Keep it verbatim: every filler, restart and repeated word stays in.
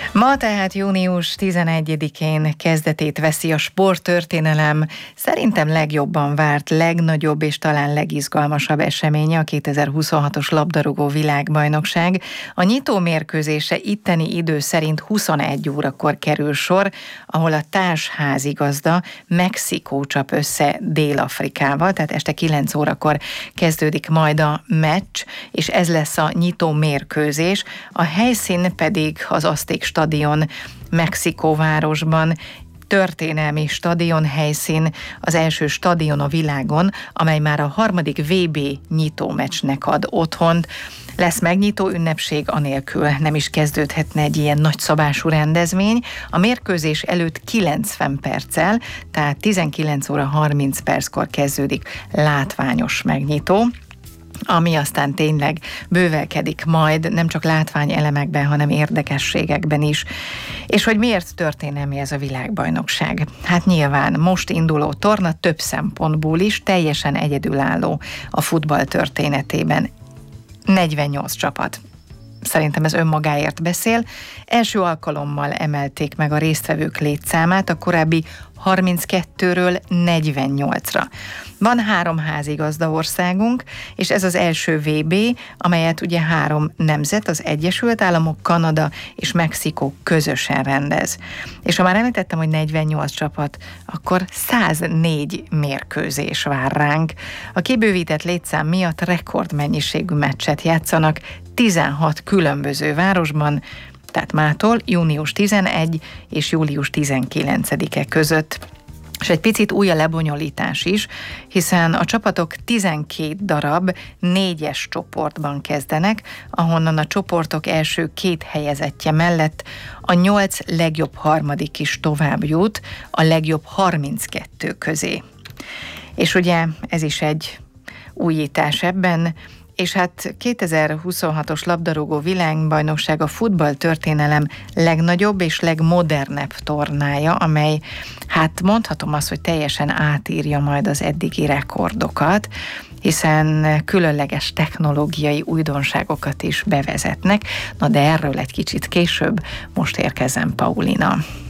Ma tehát június tizenegyedikén kezdetét veszi a sporttörténelem szerintem legjobban várt, legnagyobb és talán legizgalmasabb eseménye, a kétezer-huszonhatos labdarúgó világbajnokság. A nyitó mérkőzése itteni idő szerint huszonegy órakor kerül sor, ahol a társházigazda Mexikó csap össze Dél-Afrikával, tehát este kilenc órakor kezdődik majd a meccs, és ez lesz a nyitó mérkőzés. A helyszín pedig az Azték stadion Mexikóvárosban, történelmi stadion helyszín, az első stadion a világon, amely már a harmadik vé bé nyitómeccsnek ad otthont. Lesz megnyitó ünnepség, anélkül nem is kezdődhetne egy ilyen nagyszabású rendezvény. A mérkőzés előtt kilencven perccel, tehát tizenkilenc óra harminc perckor kezdődik látványos megnyitó, ami aztán tényleg bővelkedik majd, nem csak látványelemekben, hanem érdekességekben is. És hogy miért történelmi ez a világbajnokság? Hát nyilván most induló torna több szempontból is teljesen egyedülálló a futball történetében. negyvennyolc csapat. Szerintem ez önmagáért beszél. Első alkalommal emelték meg a résztvevők létszámát a korábbi harminckettőről negyvennyolcra. Van három házigazda országunk, és ez az első vé bé, amelyet ugye három nemzet, az Egyesült Államok, Kanada és Mexikó közösen rendez. És ha már említettem, hogy negyvennyolc csapat, akkor száznégy mérkőzés vár ránk. A kibővített létszám miatt rekordmennyiségű meccset játszanak tizenhat különböző városban, tehát mától június tizenegy és július tizenkilencedike között. És egy picit új a lebonyolítás is, hiszen a csapatok tizenkét darab négyes csoportban kezdenek, ahonnan a csoportok első két helyezettje mellett a nyolc legjobb harmadik is tovább jut a legjobb harminckettő közé. És ugye ez is egy újítás ebben, és hát kétezer-huszonhatos labdarúgó világbajnokság a futball történelem legnagyobb és legmodernebb tornája, amely, hát mondhatom azt, hogy teljesen átírja majd az eddigi rekordokat, hiszen különleges technológiai újdonságokat is bevezetnek. Na de erről egy kicsit később, most érkezem Paulina.